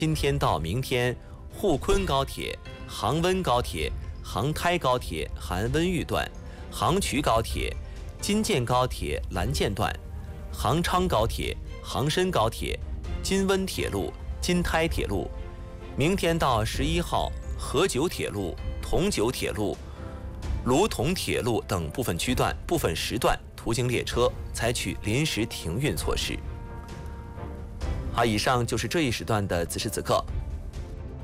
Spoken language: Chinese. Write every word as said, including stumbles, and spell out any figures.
今天到明天，沪昆高铁、杭温高铁、杭开高铁含温榆段、杭衢高铁、金建高铁蓝建段、杭昌高铁、杭深高铁、金温铁路、金胎铁路。明天到十一号，河九铁路、同九铁路、卢同铁路等部分区段、部分时段途经列车采取临时停运措施。好，以上就是这一时段的此时此刻